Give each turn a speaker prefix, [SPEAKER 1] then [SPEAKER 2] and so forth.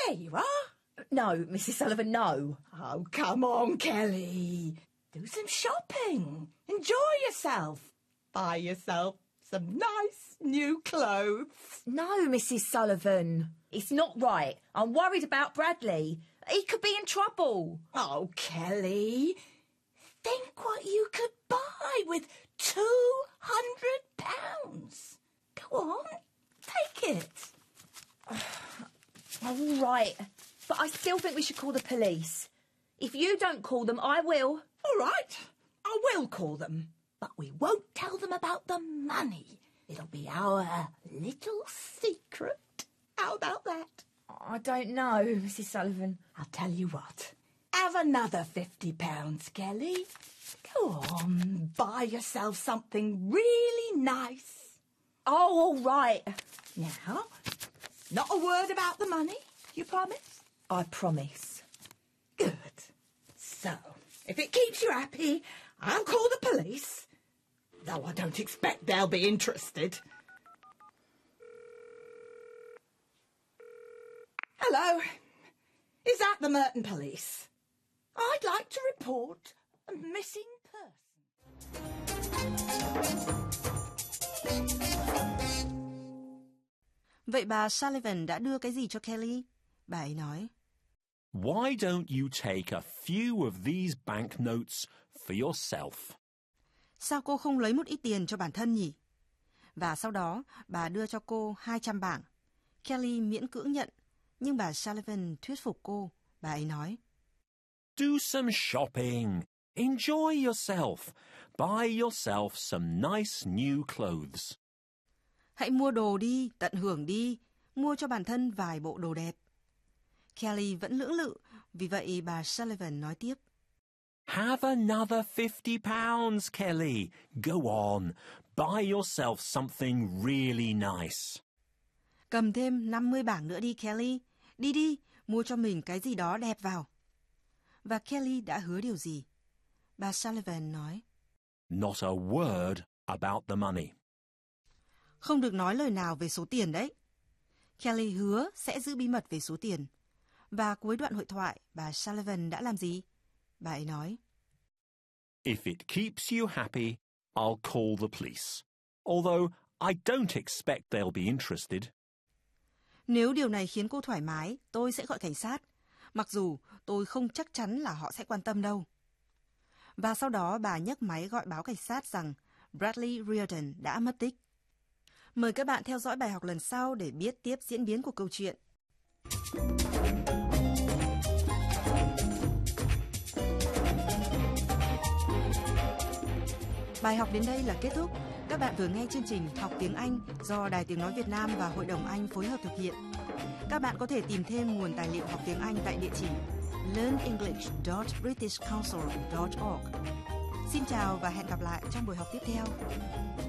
[SPEAKER 1] There you are.
[SPEAKER 2] No, Mrs. Sullivan, no.
[SPEAKER 1] Oh, come on, Kelly. Do some shopping. Enjoy yourself. Buy yourself some nice new clothes.
[SPEAKER 2] No, Mrs. Sullivan. It's not right. I'm worried about Bradley. He could be in trouble.
[SPEAKER 1] Oh, Kelly. Think what you could buy with £200. Go on, take it.
[SPEAKER 2] All right, but I still think we should call the police. If you don't call them, I will.
[SPEAKER 1] All right, I will call them. But we won't tell them about the money. It'll be our little secret. How about that?
[SPEAKER 2] I don't know, Mrs. Sullivan.
[SPEAKER 1] I'll tell you what. Have another £50, Kelly. Go on, buy yourself something really nice.
[SPEAKER 2] Oh, all right.
[SPEAKER 1] Now, not a word about the money, you promise?
[SPEAKER 2] I promise.
[SPEAKER 1] Good. So, if it keeps you happy, I'll call the police. Though I don't expect they'll be interested. Hello. Is that the Merton Police? I'd like to report a missing person.
[SPEAKER 3] Vậy bà Sullivan đã đưa cái gì cho Kelly? Bà ấy nói.
[SPEAKER 4] Why don't you take a few of these banknotes for yourself?
[SPEAKER 3] Sao cô không lấy một ít tiền cho bản thân nhỉ? Và sau đó, bà đưa cho cô 200 bảng. Kelly miễn cưỡng nhận, nhưng bà Sullivan thuyết phục cô. Bà ấy nói.
[SPEAKER 4] Do some shopping. Enjoy yourself. Buy yourself some nice new clothes.
[SPEAKER 3] Hãy mua đồ đi, tận hưởng đi. Mua cho bản thân vài bộ đồ đẹp. Kelly vẫn lưỡng lự, vì vậy bà Sullivan nói tiếp.
[SPEAKER 4] Have another £50, Kelly. Go on. Buy yourself something really nice.
[SPEAKER 3] Cầm thêm 50 bảng nữa đi, Kelly. Đi đi, mua cho mình cái gì đó đẹp vào. Và Kelly đã hứa điều gì? Bà Sullivan nói.
[SPEAKER 4] Not a word about the money.
[SPEAKER 3] Không được nói lời nào về số tiền đấy. Kelly hứa sẽ giữ bí mật về số tiền. Và cuối đoạn hội thoại, bà Sullivan đã làm gì? Bà ấy nói.
[SPEAKER 4] If it keeps you happy, I'll call the police. Although I don't expect they'll be interested.
[SPEAKER 3] Nếu điều này khiến cô thoải mái, tôi sẽ gọi cảnh sát. Mặc dù tôi không chắc chắn là họ sẽ quan tâm đâu. Và sau đó bà nhấc máy gọi báo cảnh sát rằng Bradley Reardon đã mất tích. Mời các bạn theo dõi bài học lần sau để biết tiếp diễn biến của câu chuyện. Bài học đến đây là kết thúc. Các bạn vừa nghe chương trình Học tiếng Anh do Đài Tiếng Nói Việt Nam và Hội đồng Anh phối hợp thực hiện. Các bạn có thể tìm thêm nguồn tài liệu học tiếng Anh tại địa chỉ learnenglish.britishcouncil.org. Xin chào và hẹn gặp lại trong buổi học tiếp theo.